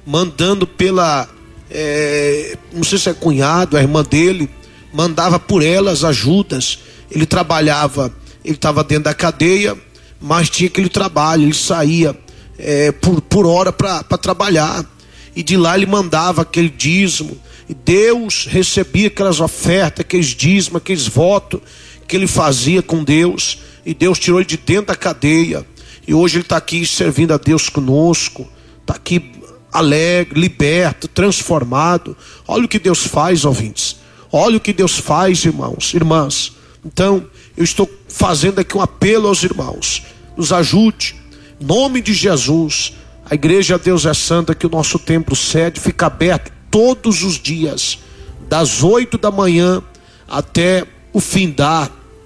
mandando pela, não sei se é cunhado, a irmã dele, mandava por elas ajudas. Ele trabalhava, ele estava dentro da cadeia, mas tinha aquele trabalho, ele saía por hora para trabalhar, e de lá ele mandava aquele dízimo, e Deus recebia aquelas ofertas, aqueles dízimos, aqueles votos que ele fazia com Deus, e Deus tirou ele de dentro da cadeia, e hoje ele está aqui servindo a Deus conosco, está aqui alegre, liberto, transformado. Olha o que Deus faz, ouvintes, olha o que Deus faz, irmãos, irmãs. Então eu estou fazendo aqui um apelo aos irmãos, nos ajude, em nome de Jesus. A igreja Deus é Santa, que o nosso templo sede fica aberto todos os dias, das 8 da manhã até o findar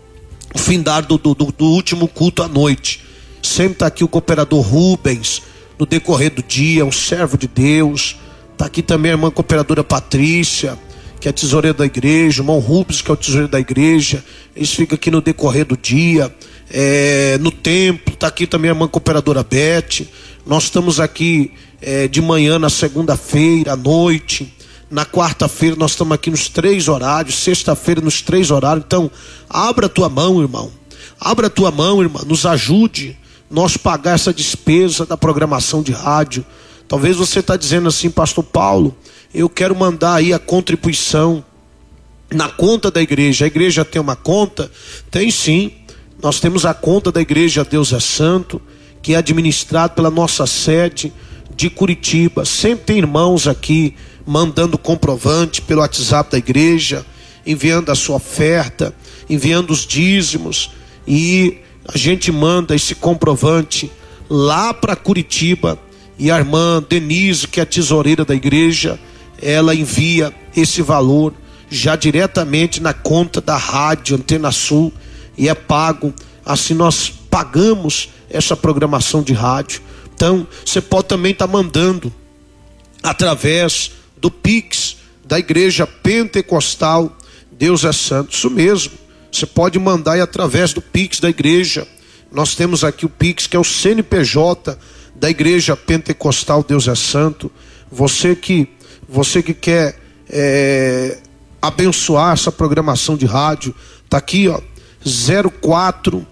do último culto à noite. Sempre está aqui o cooperador Rubens, no decorrer do dia, um servo de Deus. Está aqui também a irmã cooperadora Patrícia, que é a tesoureira da igreja, o irmão Rubens, que é o tesoureiro da igreja. Eles ficam aqui no decorrer do dia, no templo. Está aqui também a irmã cooperadora Beth. Nós estamos aqui de manhã, na segunda-feira, à noite. Na quarta-feira nós estamos aqui nos 3 horários, sexta-feira nos 3 horários. Então, abra a tua mão, irmão. Abra a tua mão, irmã. Nos ajude nós pagar essa despesa da programação de rádio. Talvez você está dizendo assim: pastor Paulo, eu quero mandar aí a contribuição na conta da igreja. A igreja tem uma conta? Tem sim. Nós temos a conta da igreja Deus é Santo, que é administrado pela nossa sede de Curitiba. Sempre tem irmãos aqui mandando comprovante pelo WhatsApp da igreja, enviando a sua oferta, enviando os dízimos, e a gente manda esse comprovante lá para Curitiba, e a irmã Denise, que é a tesoureira da igreja, ela envia esse valor já diretamente na conta da rádio Antena Sul, e é pago. Assim nós pagamos essa programação de rádio. Então você pode também estar mandando através do Pix da igreja Pentecostal Deus é Santo. Isso mesmo, você pode mandar aí através do Pix da igreja. Nós temos aqui o Pix, que é o CNPJ da igreja Pentecostal Deus é Santo. Você que quer abençoar essa programação de rádio, tá aqui, ó, 04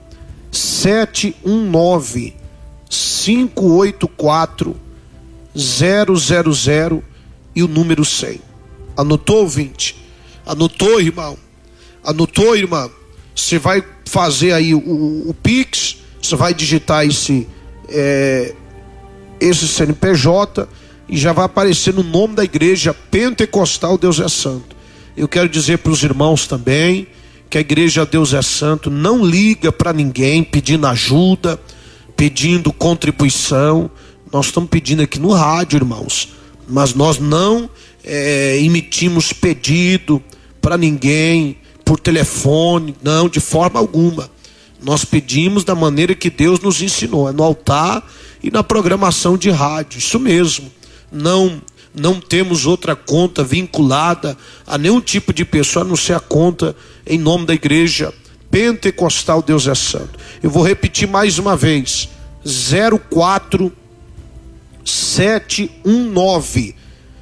719 584 000 e o número 100. Anotou, ouvinte? Anotou, irmão? Anotou, irmã? Você vai fazer aí o Pix, você vai digitar esse CNPJ e já vai aparecer no nome da igreja Pentecostal Deus é Santo. Eu quero dizer para os irmãos também que a igreja Deus é Santo não liga para ninguém pedindo ajuda, pedindo contribuição. Nós estamos pedindo aqui no rádio, irmãos, mas nós não emitimos pedido para ninguém por telefone, não, de forma alguma. Nós pedimos da maneira que Deus nos ensinou, no altar e na programação de rádio. Isso mesmo. Não temos outra conta vinculada a nenhum tipo de pessoa, a não ser a conta em nome da igreja Pentecostal Deus é Santo. Eu vou repetir mais uma vez: 04 719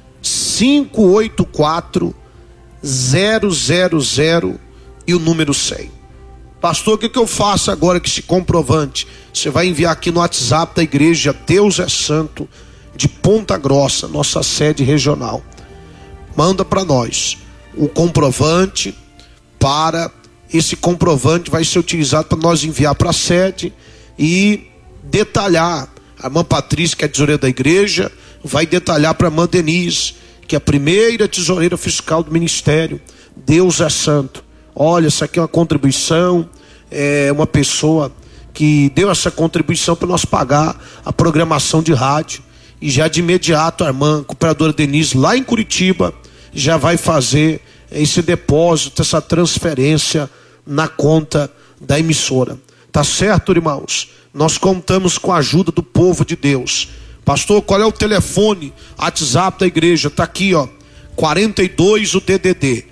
584 000 e o número 100. Pastor, o que eu faço agora com esse comprovante? Você vai enviar aqui no WhatsApp da igreja Deus é Santo de Ponta Grossa, nossa sede regional. Manda para nós o comprovante. Esse comprovante vai ser utilizado para nós enviar para a sede e detalhar. A irmã Patrícia, que é a tesoureira da igreja, vai detalhar para a irmã Denise, que é a primeira tesoureira fiscal do ministério Deus é Santo. Olha, isso aqui é uma contribuição, uma pessoa que deu essa contribuição para nós pagar a programação de rádio. E já de imediato a irmã cooperadora Denise, lá em Curitiba, já vai fazer esse depósito, essa transferência na conta da emissora. Tá certo, irmãos? Nós contamos com a ajuda do povo de Deus. Pastor, qual é o telefone, WhatsApp da igreja? Tá aqui, ó, 42 o DDD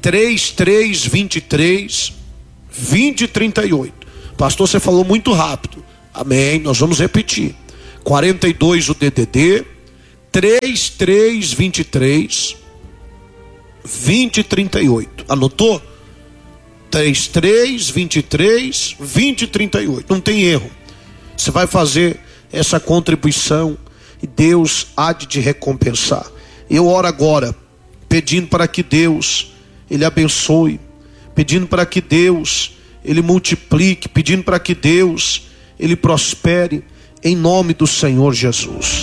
3323 2038. Pastor, você falou muito rápido. Amém, nós vamos repetir. 42 o DDD 3323 2038. Anotou? 3323 2038. Não tem erro. Você vai fazer essa contribuição e Deus há de te recompensar. Eu oro agora pedindo para que Deus Ele abençoe, pedindo para que Deus Ele multiplique, pedindo para que Deus Ele prospere, em nome do Senhor Jesus.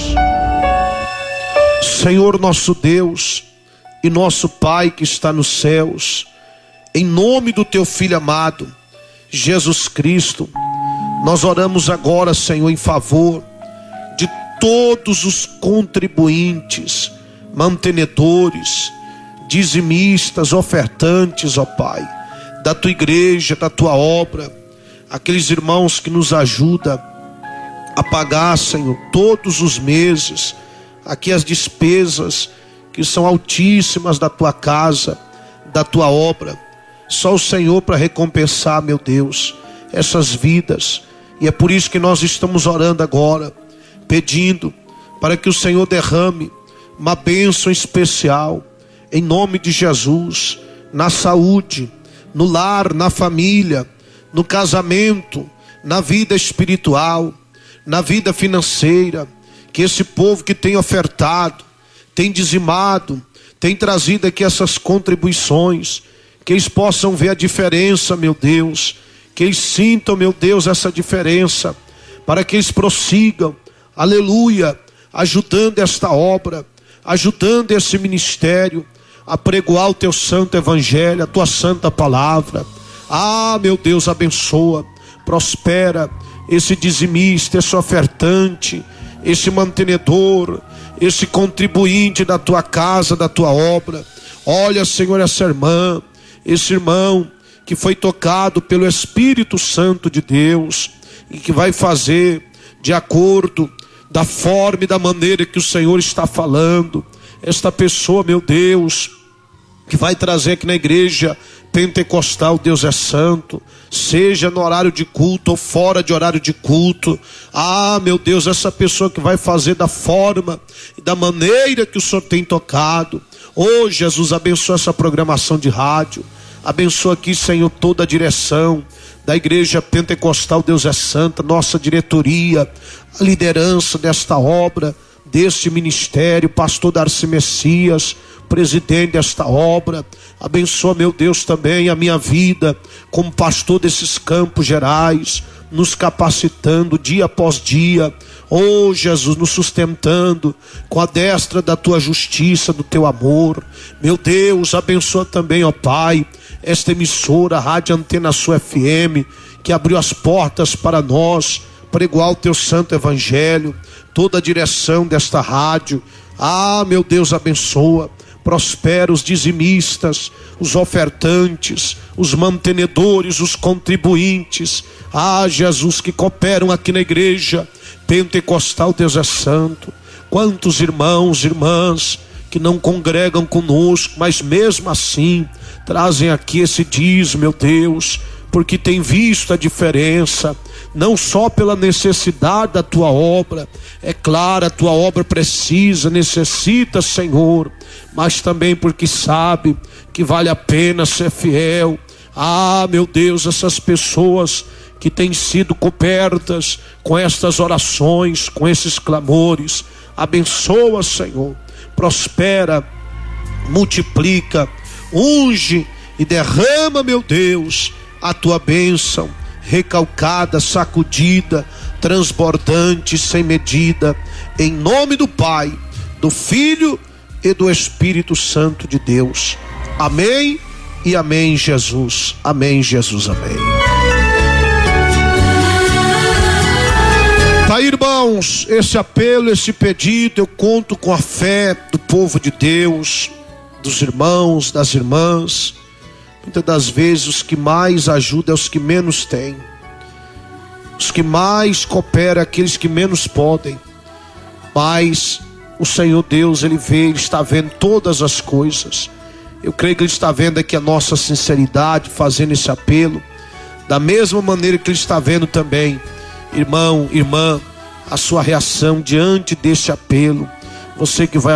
Senhor nosso Deus e nosso Pai que está nos céus, em nome do Teu Filho amado, Jesus Cristo, nós oramos agora, Senhor, em favor de todos os contribuintes, mantenedores, dizimistas, ofertantes, ó Pai, da Tua igreja, da Tua obra, aqueles irmãos que nos ajudam a pagar, Senhor, todos os meses, aqui as despesas que são altíssimas da Tua casa, da Tua obra. Só o Senhor para recompensar, meu Deus, essas vidas. E é por isso que nós estamos orando agora, pedindo para que o Senhor derrame uma bênção especial, em nome de Jesus, na saúde, no lar, na família, no casamento, na vida espiritual, na vida financeira. Que esse povo que tem ofertado, tem dizimado, tem trazido aqui essas contribuições, que eles possam ver a diferença, meu Deus, que eles sintam, meu Deus, essa diferença, para que eles prossigam, aleluia, ajudando esta obra, ajudando esse ministério, a pregoar o Teu santo evangelho, a Tua santa palavra. Ah, meu Deus, abençoa, prospera esse dizimista, esse ofertante, esse mantenedor, esse contribuinte da Tua casa, da Tua obra. Olha, Senhor, essa irmã, esse irmão que foi tocado pelo Espírito Santo de Deus e que vai fazer de acordo da forma e da maneira que o Senhor está falando. Esta pessoa, meu Deus, que vai trazer aqui na igreja pentecostal, Deus é santo, seja no horário de culto ou fora de horário de culto. Ah, meu Deus, essa pessoa que vai fazer da forma e da maneira que o Senhor tem tocado. Oh, Jesus, abençoa essa programação de rádio, abençoa aqui, Senhor, toda a direção da igreja pentecostal, Deus é santa, nossa diretoria, a liderança desta obra, deste ministério, pastor Darcy Messias, presidente desta obra. Abençoa, meu Deus, também a minha vida como pastor desses Campos Gerais, nos capacitando dia após dia. Oh, Jesus, nos sustentando com a destra da Tua justiça, do Teu amor. Meu Deus, abençoa também, ó Pai, esta emissora, a Rádio Antena Sul FM, que abriu as portas para nós pregoar o Teu santo evangelho, toda a direção desta rádio. Ah, meu Deus, abençoa, prospera os dizimistas, os ofertantes, os mantenedores, os contribuintes. Ah, Jesus, que cooperam aqui na igreja pentecostal, Deus é santo. Quantos irmãos, irmãs que não congregam conosco, mas mesmo assim trazem aqui esse dízimo, meu Deus, porque tem visto a diferença, não só pela necessidade da Tua obra. É claro, a Tua obra precisa, necessita, Senhor, mas também porque sabe que vale a pena ser fiel. Ah, meu Deus, essas pessoas que têm sido cobertas com estas orações, com esses clamores, abençoa, Senhor, prospera, multiplica, unge e derrama, meu Deus, a Tua bênção, recalcada, sacudida, transbordante, sem medida, em nome do Pai, do Filho e do Espírito Santo de Deus. Amém e amém, Jesus. Amém, Jesus, amém. Tá, irmãos, esse apelo, esse pedido, eu conto com a fé do povo de Deus, dos irmãos, das irmãs. Muitas das vezes os que mais ajudam é os que menos têm. Os que mais cooperam é aqueles que menos podem. Mas o Senhor Deus, Ele vê, Ele está vendo todas as coisas. Eu creio que Ele está vendo aqui a nossa sinceridade, fazendo esse apelo. Da mesma maneira que Ele está vendo também, irmão, irmã, a sua reação diante desse apelo. Você que vai